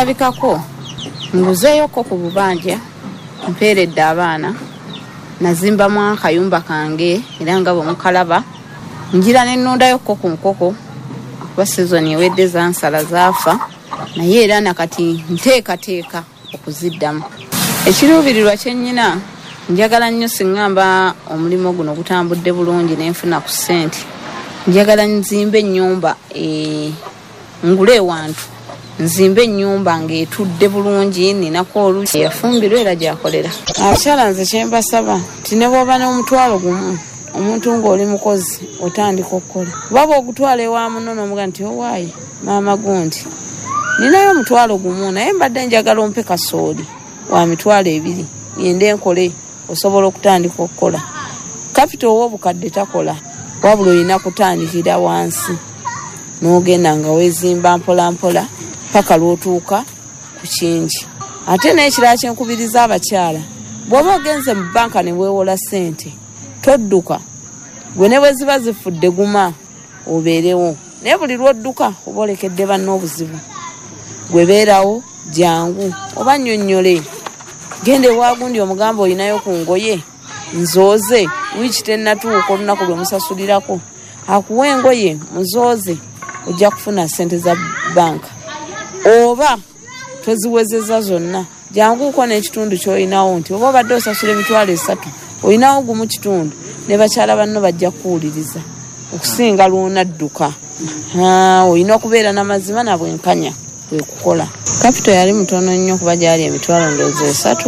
abikako nguzeeyoko ku bubanja mpeeredde abaana nazimbamu akayumba kange era nga bwemukalaba njira nennundayokko ku nkoko kuba sizoni ewedde zansala zaafa naye era nakati nteekateeka okuziddamu. Ekiruubirirwa kyennyina njagala nnyo siŋŋamba omulimu guno gutambudde bulungi nenfuna ku ssente, njagala nzimbe ennyumba ngule ewantu, nzimbe ennyumba ng'etudde bulungi, ninako oluusi yafumbirwa era gyakolera. Abakyala nze kyembasaba nti ne bw'oba n'omutwalo gumu omuntu ng'oli mukozi otandika okukola, baba ogutwala ewa muno n'omuga nti owaayi maama gundi ninayo omutwalo gumu naye mbadde njagala ompe kasooli wa mitwalo 2 ngende nkole, osobola okutandika okukola. Kapito ow'obukadde takola wabula olina kutandikira wansi n'ogenda nga weezimba mpola mpola paka lw'otuuka ku kingi. Ate n'ekirala kyenkubiriza abakyala, bw'oba ogenze mu banka ne weewola ssente todduka, gwe ne bwe ziba zifudde guma obeerewo, naye buli lw'odduka oba olekedde banno obuzibu. Gwe beerawo jangu oba nnyonnyole, gende waagundi omugamba olinayo ku ngoye nzooze, wiiki tennatuuka olunaku lwe musasulirako akuwa engoye muzooze, ojja kufuna ssente za banka. Oba toziwezeza zonna, janguuko n'ekitundu ky'olinawo nti oba obadde osasula emitwalo 3 olinawo gumu kitundu, ne bakyala banno bajja kuwuliriza okusinga lw'onadduka. Olina okubeera n'amazima na bwenkanya kwe kukola. Kapito yali mutono nnyo kuba gyali emitwalo ndowooza 3.